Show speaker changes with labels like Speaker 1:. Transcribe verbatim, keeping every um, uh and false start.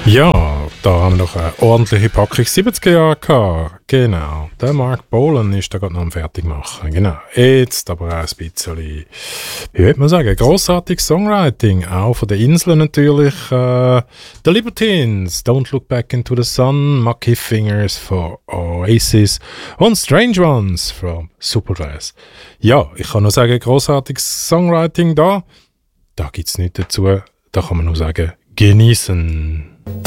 Speaker 1: Ja, da haben wir noch eine ordentliche Packung siebziger Jahre gehabt. Genau, der Mark Bolan ist da gerade noch am Fertigmachen. Genau, jetzt aber auch ein bisschen, wie würde man sagen, grossartiges Songwriting, auch von den Inseln natürlich. Äh, The Libertines, Don't Look Back into the Sun, Mucky Fingers von Oasis und Strange Ones von Supergrass. Ja, ich kann nur sagen, grossartiges Songwriting da. Da gibt es nichts dazu, da kann man nur sagen, genießen.